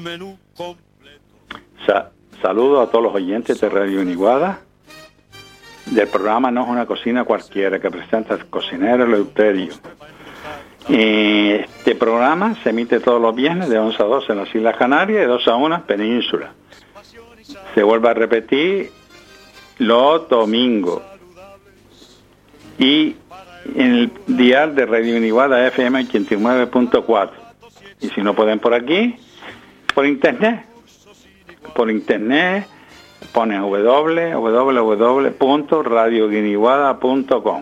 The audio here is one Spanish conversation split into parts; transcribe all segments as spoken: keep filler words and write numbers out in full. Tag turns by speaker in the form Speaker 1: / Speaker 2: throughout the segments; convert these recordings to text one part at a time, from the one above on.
Speaker 1: Sa- saludo a todos los oyentes de Radio Uniguada, del programa No es una cocina cualquiera, que presenta el cocinero Eleuterio. Este programa se emite todos los viernes de once a doce en las Islas Canarias y de doce a una en Península. Se vuelve a repetir los domingos. Y en el dial de Radio Uniguada F M ochenta y nueve punto cuatro. Y si no pueden por aquí, por internet. Por internet ponen w w w punto radio uniguada punto com.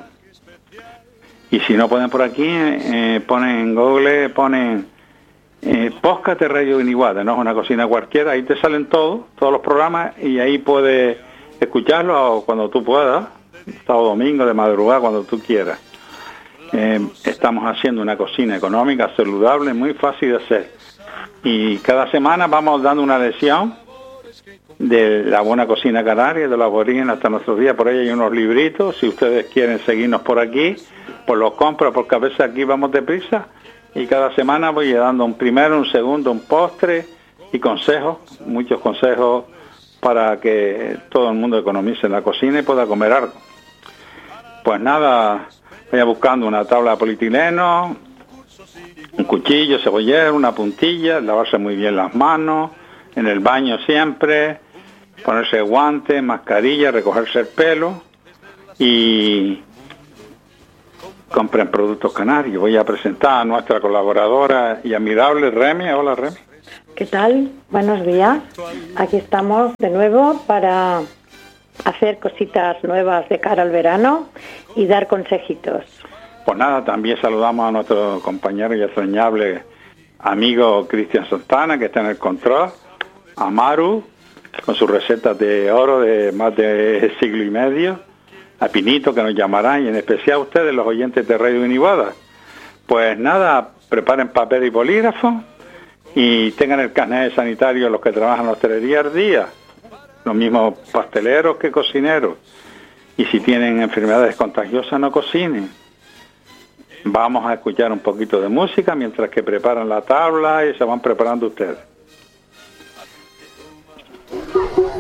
Speaker 1: Y si no pueden por aquí, eh, ponen en Google, ponen eh, podcast de Radio Uniguada, no es una cocina cualquiera, ahí te salen todos, todos los programas y ahí puedes escucharlos cuando tú puedas, sábado, domingo, de madrugada, cuando tú quieras. Eh, estamos haciendo una cocina económica, saludable, muy fácil de hacer. Y cada semana vamos dando una lección de la buena cocina canaria, de los aborígenes hasta nuestros días. Por ahí hay unos libritos, si ustedes quieren seguirnos por aquí, pues los compro, porque a veces aquí vamos deprisa y cada semana voy dando un primero, un segundo, un postre y consejos, muchos consejos para que todo el mundo economice en la cocina y pueda comer algo. Pues nada, vaya buscando una tabla de polietileno, un cuchillo, cebollero, una puntilla, lavarse muy bien las manos, en el baño siempre, ponerse guantes, mascarilla, recogerse el pelo y compren productos canarios. Voy a presentar a nuestra colaboradora y admirable Remy. Hola, Remy.
Speaker 2: ¿Qué tal? Buenos días. Aquí estamos de nuevo para hacer cositas nuevas de cara al verano y dar consejitos.
Speaker 1: Pues nada, también saludamos a nuestro compañero y extrañable amigo Cristian Santana, que está en el control, a Maru, con sus recetas de oro de más de siglo y medio, a Pinito, que nos llamará, y en especial a ustedes, los oyentes de Radio Uniguada. Pues nada, preparen papel y bolígrafo y tengan el carnet sanitario los que trabajan en la hostelería al día, los mismos pasteleros que cocineros. Y si tienen enfermedades contagiosas, no cocinen. Vamos a escuchar un poquito de música mientras que preparan la tabla y se van preparando ustedes.